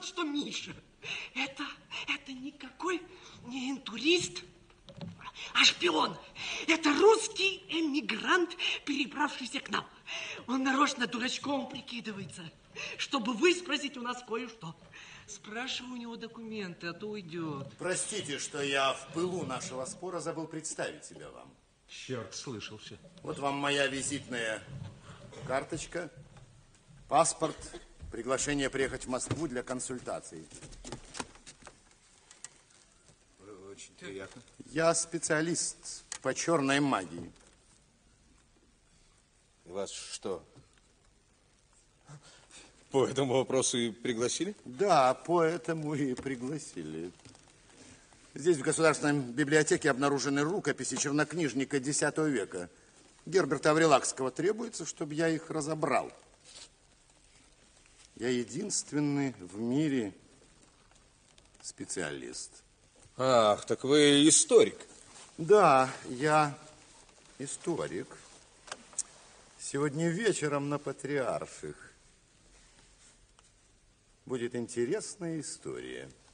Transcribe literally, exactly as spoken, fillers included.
вот что, Миша, это, это никакой не интурист, а шпион. Это русский эмигрант, перебравшийся к нам. Он нарочно дурачком прикидывается, чтобы выспросить у нас кое-что. Спрашивай у него документы, а то уйдет. Простите, что я в пылу нашего спора забыл представить себя вам. Черт, слышался. Вот вам моя визитная карточка, паспорт, приглашение приехать в Москву для консультаций. Очень приятно. Я специалист по черной магии. Вас что, по этому вопросу и пригласили? Да, поэтому и пригласили. Здесь в Государственной библиотеке обнаружены рукописи чернокнижника десятого века. Герберта Аврилакского. Требуется, чтобы я их разобрал. Я единственный в мире специалист. Ах, так вы историк. Да, я историк. Сегодня вечером на Патриарших будет интересная история.